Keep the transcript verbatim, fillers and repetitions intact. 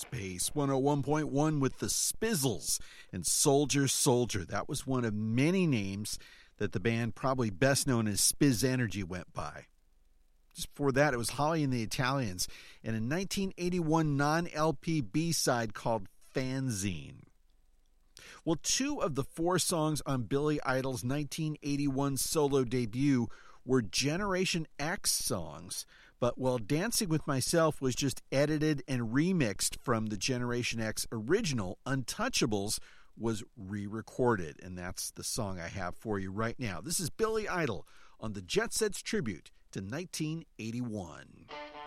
Space one oh one point one with the Spizzles and Soldier Soldier. That was one of many names that the band, probably best known as Spiz Energy, went by. Just before that, it was Holly and the Italians and a nineteen eighty-one non-L P B-side called Fanzine. Well, two of the four songs on Billy Idol's nineteen eighty-one solo debut were Generation X songs, but while Dancing with Myself was just edited and remixed from the Generation X original, Untouchables was re-recorded, and that's the song I have for you right now. This is Billy Idol on the Jet Sets tribute to nineteen eighty-one.